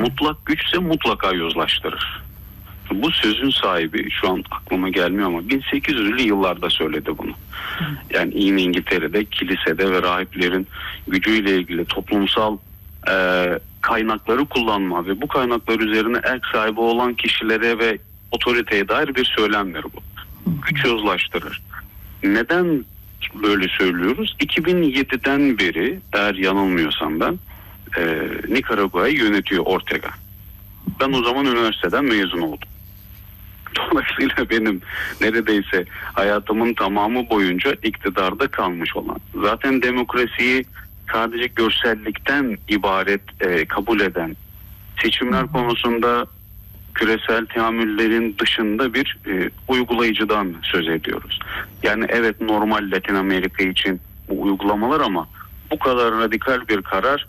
Mutlak güçse mutlaka yozlaştırır. Bu sözün sahibi, şu an aklıma gelmiyor ama 1800'lü yıllarda söyledi bunu. Yani yine İngiltere'de kilisede ve rahiplerin gücüyle ilgili toplumsal kaynakları kullanma ve bu kaynaklar üzerine erk sahibi olan kişilere ve otoriteye dair bir söylemdir bu. Güç yozlaştırır. Neden böyle söylüyoruz? 2007'den beri, eğer yanılmıyorsam ben, Nikaragua'yı yönetiyor Ortega. Ben o zaman üniversiteden mezun oldum. Dolayısıyla benim neredeyse hayatımın tamamı boyunca iktidarda kalmış olan, zaten demokrasiyi sadece görsellikten ibaret kabul eden, seçimler konusunda küresel teamüllerin dışında bir uygulayıcıdan söz ediyoruz. Yani evet, normal Latin Amerika için bu uygulamalar, ama bu kadar radikal bir karar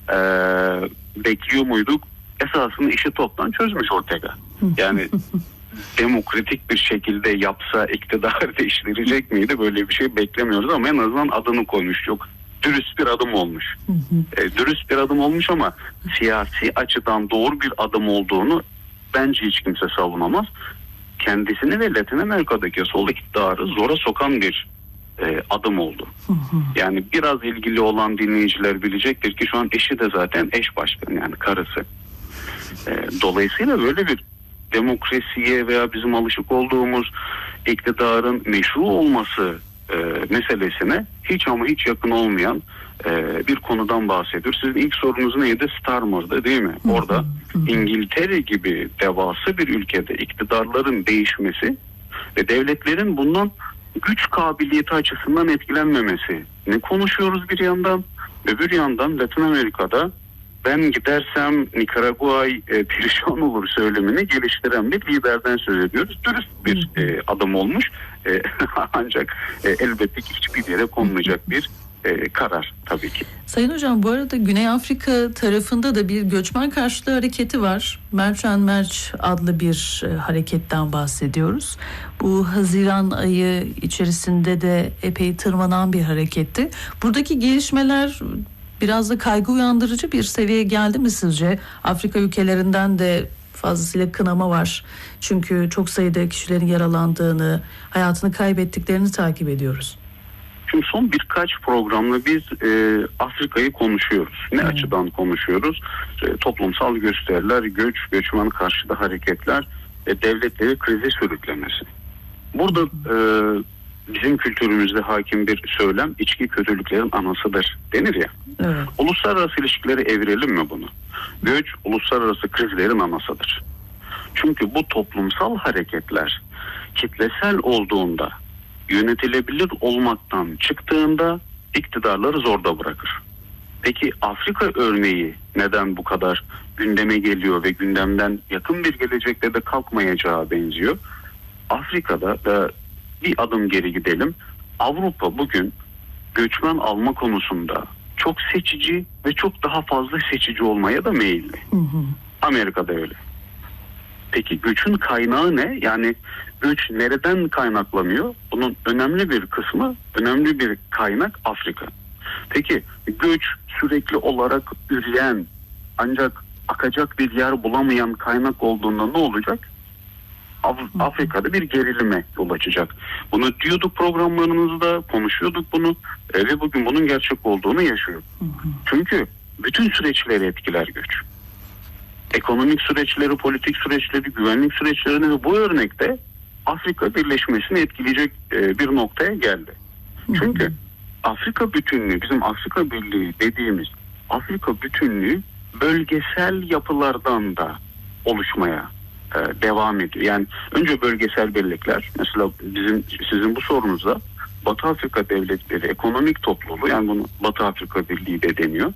bekliyor muyduk? Esasında işi toptan çözmüş Ortega. Yani demokratik bir şekilde yapsa iktidar değiştirecek miydi? Böyle bir şey beklemiyoruz ama en azından adını koymuş. Çok dürüst bir adım olmuş. Dürüst bir adım olmuş ama siyasi açıdan doğru bir adım olduğunu bence hiç kimse savunamaz. Kendisini ve Latin Amerika'daki sol iktidarı zora sokan bir adım oldu. Yani biraz ilgili olan dinleyiciler bilecektir ki şu an eşi de zaten eş başkanı, yani karısı. Dolayısıyla böyle bir demokrasiye veya bizim alışık olduğumuz iktidarın meşru olması meselesine hiç ama hiç yakın olmayan bir konudan bahsediyoruz. Sizin ilk sorunuz neydi? Starmer'dı değil mi? Orada İngiltere gibi devasa bir ülkede iktidarların değişmesi ve devletlerin bundan güç kabiliyeti açısından etkilenmemesi. Ne konuşuyoruz bir yandan? Öbür yandan Latin Amerika'da ben gidersem Nikaragua perişan olur söylemini geliştiren bir liderden söz ediyoruz. Dürüst bir adım olmuş. Ancak elbette ki hiçbir yere konmayacak bir karar tabii ki. Sayın Hocam, bu arada Güney Afrika tarafında da bir göçmen karşıtı hareketi var. March and March adlı bir hareketten bahsediyoruz. Bu Haziran ayı içerisinde de epey tırmanan bir hareketti. Buradaki gelişmeler biraz da kaygı uyandırıcı bir seviyeye geldi mi sizce? Afrika ülkelerinden de fazlasıyla kınama var. Çünkü çok sayıda kişilerin yaralandığını, hayatını kaybettiklerini takip ediyoruz. Şimdi son birkaç programda biz Afrika'yı konuşuyoruz. Ne açıdan konuşuyoruz? Toplumsal gösteriler, göçmen karşıtı hareketler, devletleri krize sürüklemesi. Burada bizim kültürümüzde hakim bir söylem, içki kötülüklerin anasıdır denir ya. Evet. Uluslararası ilişkileri evirelim mi bunu? Göç uluslararası krizlerin anasıdır. Çünkü bu toplumsal hareketler kitlesel olduğunda, yönetilebilir olmaktan çıktığında iktidarları zorda bırakır. Peki Afrika örneği neden bu kadar gündeme geliyor ve gündemden yakın bir gelecekte de kalkmayacağı benziyor? Afrika'da da bir adım geri gidelim. Avrupa bugün göçmen alma konusunda çok seçici ve çok daha fazla seçici olmaya da meyilli. Amerika'da öyle. Peki göçün kaynağı ne? Yani göç nereden kaynaklanıyor? Bunun önemli bir kısmı, önemli bir kaynak Afrika. Peki göç sürekli olarak üreyen ancak akacak bir yer bulamayan kaynak olduğunda ne olacak? Afrika'da bir gerilime yol açacak. Bunu diyorduk programlarımızda, konuşuyorduk bunu ve bugün bunun gerçek olduğunu yaşıyoruz. Çünkü bütün süreçleri etkiler göç. Ekonomik süreçleri, politik süreçleri, güvenlik süreçlerini ve bu örnekte Afrika birleşmesini etkileyecek bir noktaya geldi. Çünkü Afrika bütünlüğü, bizim Afrika Birliği dediğimiz Afrika bütünlüğü bölgesel yapılardan da oluşmaya devam ediyor. Yani önce bölgesel birlikler, mesela sizin bu sorunuzda Batı Afrika Devletleri Ekonomik Topluluğu, yani bunu Batı Afrika Birliği de deniyor.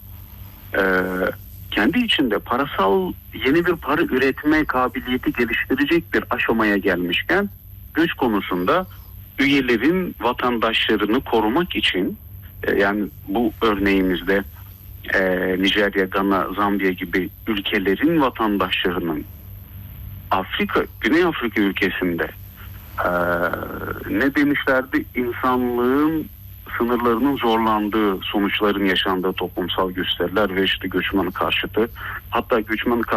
Kendi içinde parasal yeni bir para üretme kabiliyeti geliştirecek bir aşamaya gelmişken göç konusunda üyelerin vatandaşlarını korumak için yani bu örneğimizde Nijerya, Gana, Zambiya gibi ülkelerin vatandaşlarının Güney Afrika ülkesinde ne demişlerdi, insanlığın sınırlarının zorlandığı, sonuçların yaşandığı toplumsal gösteriler ve işte göçmen karşıtı, hatta göçmen